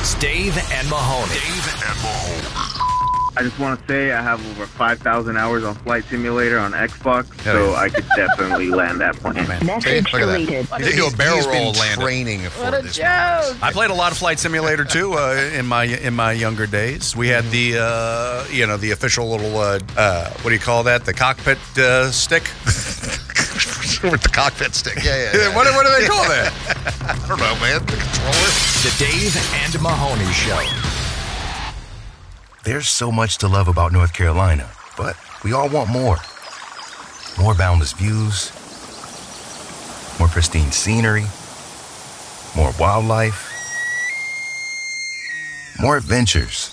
It's Dave and Mahoney. I just want to say I have over 5,000 hours on Flight Simulator on Xbox, so I could definitely land that plane. Message deleted. You do a barrel roll landing. training for this. I played a lot of Flight Simulator too in my younger days. We had the the official little what do you call that? The cockpit stick. With the cockpit stick. Yeah. What do they call that? I don't know, man. The controller. The Dave and Mahoney Show. There's so much to love about North Carolina, but we all want more. More boundless views, more pristine scenery, more wildlife, more adventures,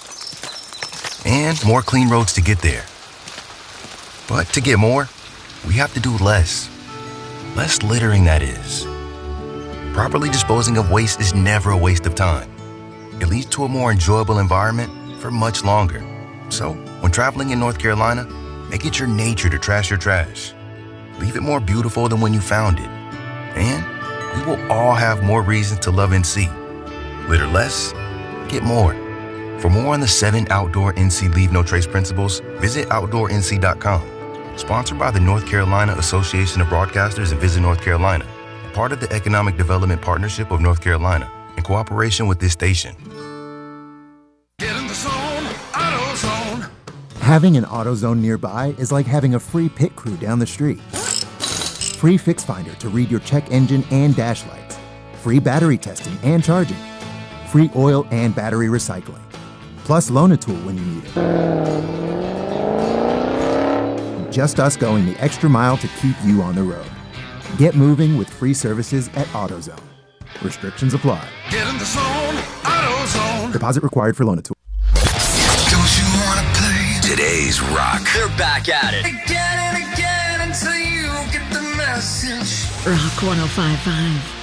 and more clean roads to get there. But to get more, we have to do less. Less littering, that is. Properly disposing of waste is never a waste of time. It leads to a more enjoyable environment for much longer. So, when traveling in North Carolina, make it your nature to trash your trash. Leave it more beautiful than when you found it. And we will all have more reasons to love NC. Litter less, get more. For more on the 7 outdoor NC Leave No Trace principles, visit OutdoorNC.com. Sponsored by the North Carolina Association of Broadcasters and Visit North Carolina, part of the Economic Development Partnership of North Carolina, in cooperation with this station. Get in the zone, AutoZone. Having an AutoZone nearby is like having a free pit crew down the street. Free Fix Finder to read your check engine and dash lights. Free battery testing and charging. Free oil and battery recycling. Plus Loan-A-Tool when you need it. Just us going the extra mile to keep you on the road. Get moving with free services at AutoZone. Restrictions apply. Get in the zone, AutoZone. Deposit required for Loan-A-Tool. Don't you want to play? Today's rock. They're back at it. Again and again until you get the message. Rock 105.5.